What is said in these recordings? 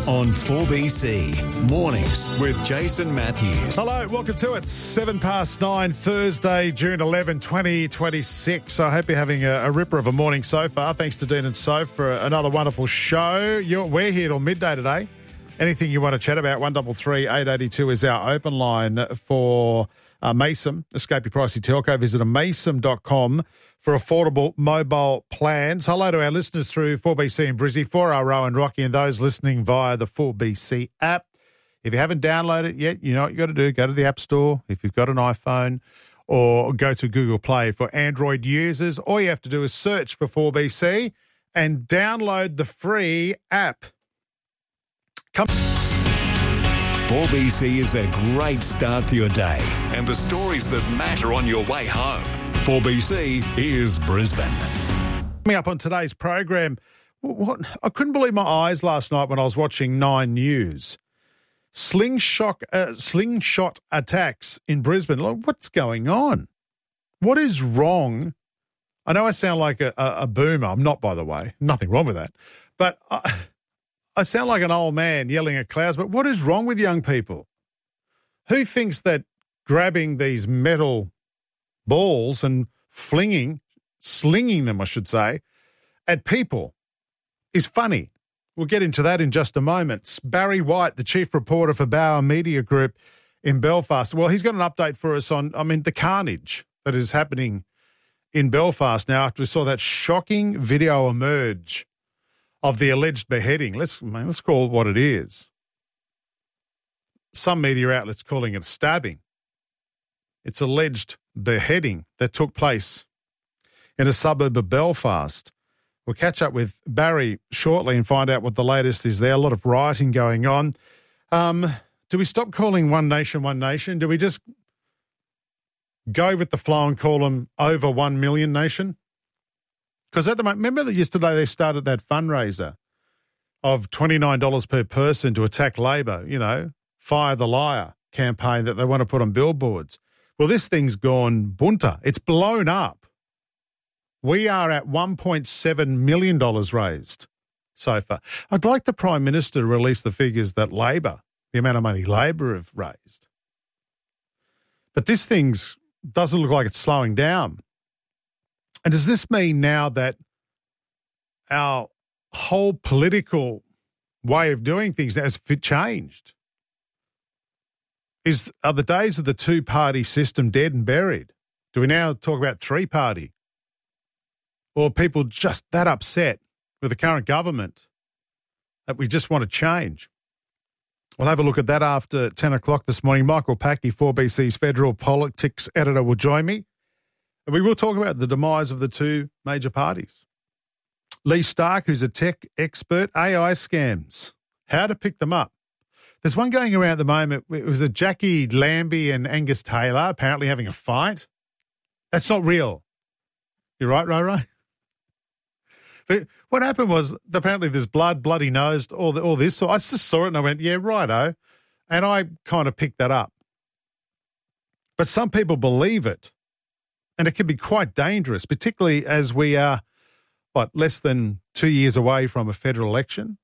on 4BC. Mornings with Jason Matthews. Hello, welcome to it. 9:07, Thursday, June 11, 2026. I hope you're having a ripper of a morning so far. Thanks to Dean and Soph for another wonderful show. We're here till midday today. Anything you want to chat about, 133 882 is our open line for Mason. Escape your pricey telco. Visit mason.com for affordable mobile plans. Hello to our listeners through 4BC in Brizzy, 4RO and Rocky, and those listening via the 4BC app. If you haven't downloaded it yet, you know what you got to do. Go to the App Store if you've got an iPhone, or go to Google Play for Android users. All you have to do is search for 4BC and download the free app. 4BC is a great start to your day and the stories that matter on your way home. 4BC is Brisbane. Coming up on today's program, I couldn't believe my eyes last night when I was watching 9 News. Slingshot attacks in Brisbane. Like, what's going on? What is wrong? I know I sound like a boomer. I'm not, by the way. Nothing wrong with that. But I sound like an old man yelling at clouds, but what is wrong with young people? Who thinks that grabbing these metal balls and slinging them, I should say, at people is funny? We'll get into that in just a moment. Barry White, the chief reporter for Bauer Media Group in Belfast. Well, he's got an update for us on, the carnage that is happening in Belfast now after we saw that shocking video emerge of the alleged beheading. Let's call it what it is. Some media outlets calling it a stabbing. It's alleged beheading that took place in a suburb of Belfast. We'll catch up with Barry shortly and find out what the latest is there. A lot of rioting going on. Do we stop calling One Nation, One Nation? Do we just go with the flow and call them over 1 million nation? Because at the moment, remember that yesterday they started that fundraiser of $29 per person to attack Labor, Fire the Liar campaign that they want to put on billboards. Well, this thing's gone bunter. It's blown up. We are at $1.7 million raised so far. I'd like the Prime Minister to release the figures that Labor, the amount of money Labor have raised. But this thing's doesn't look like it's slowing down. And does this mean now that our whole political way of doing things has changed? Are the days of the two-party system dead and buried? Do we now talk about three-party? Or are people just that upset with the current government that we just want to change? We'll have a look at that after 10 o'clock this morning. Michael Packey, 4BC's federal politics editor, will join me. And we will talk about the demise of the two major parties. Lee Stark, who's a tech expert, AI scams, how to pick them up. There's one going around at the moment. It was a Jackie Lambie and Angus Taylor apparently having a fight. That's not real. You're right. But what happened was apparently there's bloody nosed, all this. So I just saw it and I went, yeah, righto. And I kind of picked that up. But some people believe it. And it can be quite dangerous, particularly as we are, less than 2 years away from a federal election.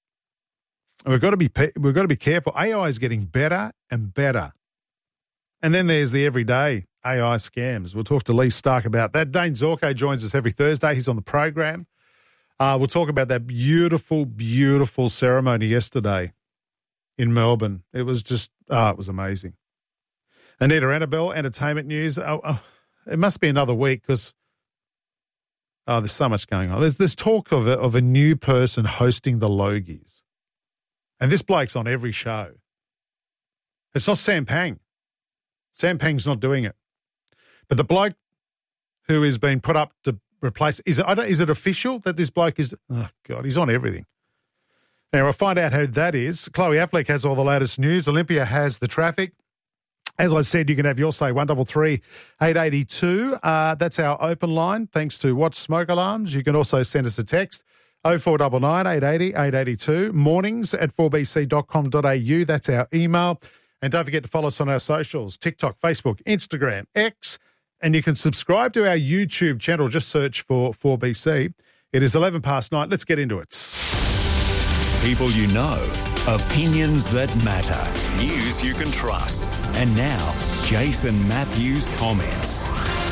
And we've got to be careful. AI is getting better and better. And then there's the everyday AI scams. We'll talk to Lee Stark about that. Dane Zorko joins us every Thursday. He's on the program. We'll talk about that beautiful, beautiful ceremony yesterday in Melbourne. It was just, it was amazing. Anita Annabelle, entertainment news. It must be another week because there's so much going on. There's talk of a new person hosting the Logies. And this bloke's on every show. It's not Sam Pang. Sam Pang's not doing it. But the bloke who is being put up to replace, is it official that this bloke is, oh God, he's on everything. Now, we'll find out who that is. Chloe Affleck has all the latest news. Olympia has the traffic. As I said, you can have your say, 133 882. That's our open line, thanks to Watch Smoke Alarms. You can also send us a text, 0499 880 882, mornings at 4bc.com.au. That's our email. And don't forget to follow us on our socials, TikTok, Facebook, Instagram, X, and you can subscribe to our YouTube channel. Just search for 4BC. It is 9:11. Let's get into it. People you know, Opinions that matter. News you can trust. And now, Jason Matthews comments.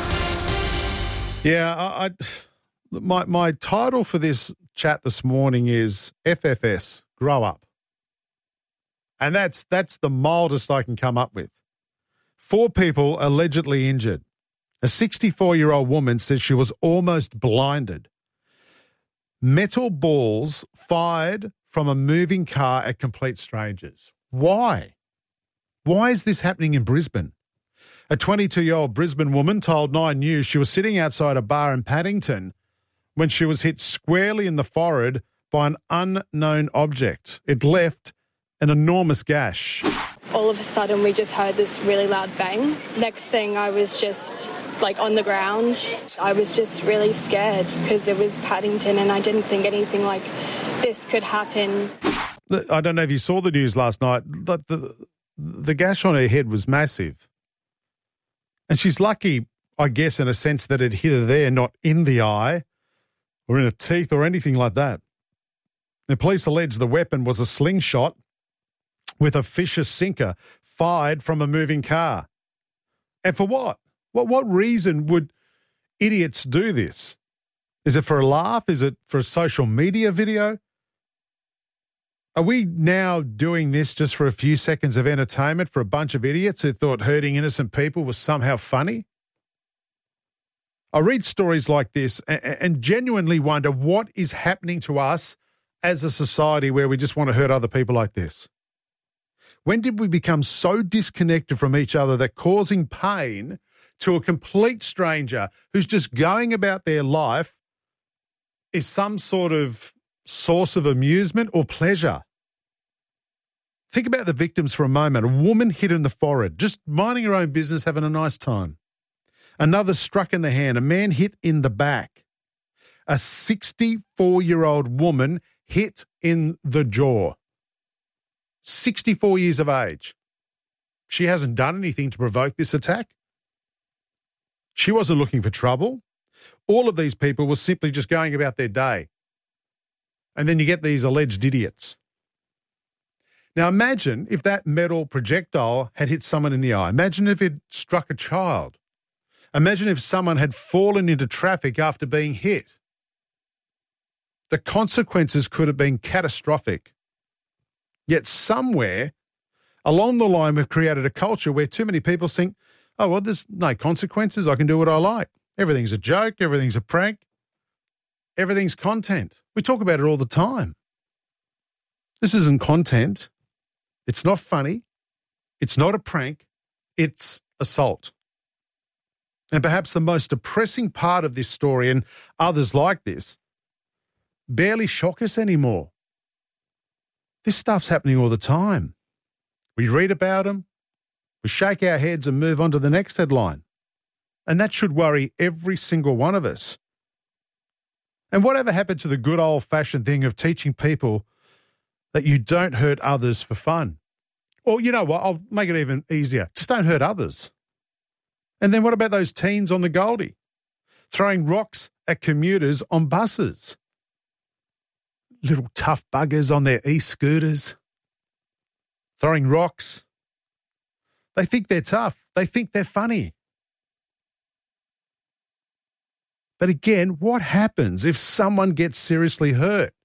Yeah, my title for this chat this morning is FFS, Grow Up. And that's the mildest I can come up with. 4 people allegedly injured. A 64-year-old woman says she was almost blinded. Metal balls fired from a moving car at complete strangers. Why? Why is this happening in Brisbane? A 22-year-old Brisbane woman told 9 News she was sitting outside a bar in Paddington when she was hit squarely in the forehead by an unknown object. It left an enormous gash. All of a sudden, we just heard this really loud bang. Next thing, I was just on the ground. I was just really scared because it was Paddington and I didn't think anything like this could happen. I don't know if you saw the news last night. The gash on her head was massive. And she's lucky, I guess, in a sense that it hit her there, not in the eye or in her teeth or anything like that. The police allege the weapon was a slingshot with a Fisher sinker fired from a moving car. And for what? What reason would idiots do this? Is it for a laugh? Is it for a social media video? Are we now doing this just for a few seconds of entertainment for a bunch of idiots who thought hurting innocent people was somehow funny? I read stories like this and genuinely wonder what is happening to us as a society where we just want to hurt other people like this. When did we become so disconnected from each other that causing pain to a complete stranger who's just going about their life is some sort of source of amusement or pleasure? Think about the victims for a moment. A woman hit in the forehead, just minding her own business, having a nice time. Another struck in the hand. A man hit in the back. A 64-year-old woman hit in the jaw. 64 years of age. She hasn't done anything to provoke this attack. She wasn't looking for trouble. All of these people were simply just going about their day. And then you get these alleged idiots. Now imagine if that metal projectile had hit someone in the eye. Imagine if it struck a child. Imagine if someone had fallen into traffic after being hit. The consequences could have been catastrophic. Yet somewhere along the line, we've created a culture where too many people think, oh, well, there's no consequences. I can do what I like. Everything's a joke. Everything's a prank. Everything's content. We talk about it all the time. This isn't content. It's not funny. It's not a prank. It's assault. And perhaps the most depressing part of this story, and others like this, barely shock us anymore. This stuff's happening all the time. We read about them, we shake our heads and move on to the next headline. And that should worry every single one of us. And whatever happened to the good old-fashioned thing of teaching people that you don't hurt others for fun? Or, you know what, I'll make it even easier. Just don't hurt others. And then what about those teens on the Goldie? Throwing rocks at commuters on buses. Little tough buggers on their e-scooters. Throwing rocks. They think they're tough. They think they're funny. But again, what happens if someone gets seriously hurt?